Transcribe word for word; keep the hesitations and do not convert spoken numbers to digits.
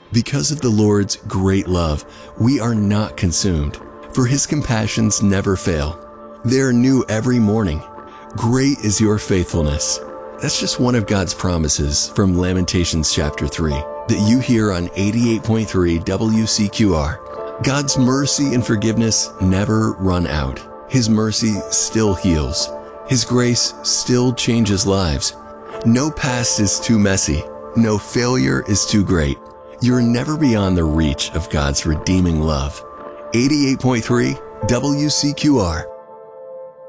Because of the Lord's great love, we are not consumed, for his compassions never fail. They are new every morning. Great is your faithfulness. That's just one of God's promises from Lamentations chapter three that you hear on eighty-eight point three W C Q R. God's mercy and forgiveness never run out. His mercy still heals. His grace still changes lives. No past is too messy. No failure is too great. You're never beyond the reach of God's redeeming love. eighty-eight point three W C Q R.